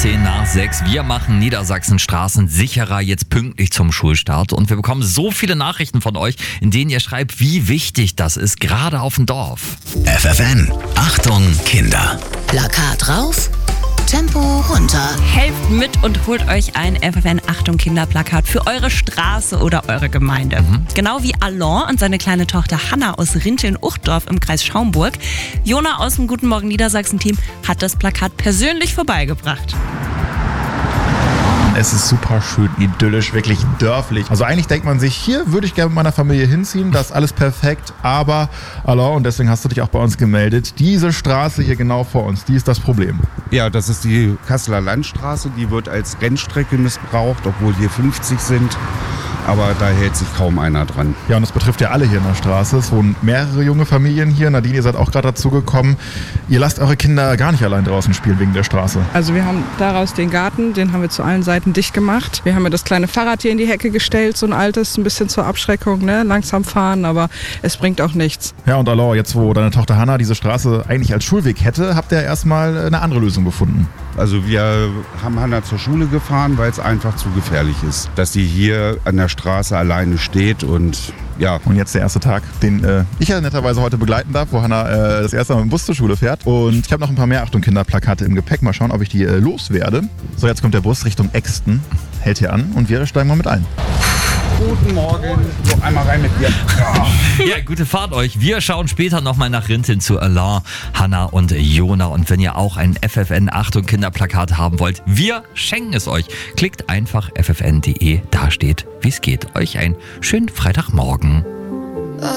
10:10. Wir machen Niedersachsen Straßen sicherer, jetzt pünktlich zum Schulstart. Und wir bekommen so viele Nachrichten von euch, in denen ihr schreibt, wie wichtig das ist, gerade auf dem Dorf. FFN, Achtung Kinder. Plakat rauf, Tempo runter. Helft mit und holt euch ein FFN Achtung Kinderplakat für eure Straße oder eure Gemeinde. Genau wie Alain und seine kleine Tochter Hanna aus Rinteln-Uchtdorf im Kreis Schaumburg. Jona aus dem Guten Morgen Niedersachsen-Team hat das Plakat persönlich vorbeigebracht. Es ist super schön idyllisch, wirklich dörflich. Also eigentlich denkt man sich, hier würde ich gerne mit meiner Familie hinziehen, das ist alles perfekt. Aber, Alain, und deswegen hast du dich auch bei uns gemeldet, diese Straße hier genau vor uns, die ist das Problem. Ja, das ist die Kasseler Landstraße, die wird als Rennstrecke missbraucht, obwohl hier 50 sind. Aber da hält sich kaum einer dran. Ja, und das betrifft ja alle hier in der Straße. Es wohnen mehrere junge Familien hier. Nadine, ihr seid auch gerade dazu gekommen. Ihr lasst eure Kinder gar nicht allein draußen spielen wegen der Straße. Also wir haben daraus den Garten, den haben wir zu allen Seiten dicht gemacht. Wir haben ja das kleine Fahrrad hier in die Hecke gestellt, so ein altes, ein bisschen zur Abschreckung, ne? Langsam fahren, aber es bringt auch nichts. Ja, und Alain, jetzt wo deine Tochter Hanna diese Straße eigentlich als Schulweg hätte, habt ihr erstmal eine andere Lösung gefunden. Also wir haben Hanna zur Schule gefahren, weil es einfach zu gefährlich ist, dass sie hier an der Straße alleine steht und ja. Und jetzt der erste Tag, den ich ja netterweise heute begleiten darf, wo Hanna das erste Mal mit dem Bus zur Schule fährt. Und ich habe noch ein paar mehr Achtung Kinderplakate im Gepäck. Mal schauen, ob ich die loswerde. So, jetzt kommt der Bus Richtung Exten, hält hier an und wir steigen mal mit ein. Guten Morgen, so einmal rein mit dir. Ja, gute Fahrt euch. Wir schauen später nochmal nach Rinteln zu Alain, Hanna und Jona. Und wenn ihr auch ein FFN Achtung Kinderplakat haben wollt, wir schenken es euch. Klickt einfach ffn.de, da steht, wie es geht. Euch einen schönen Freitagmorgen.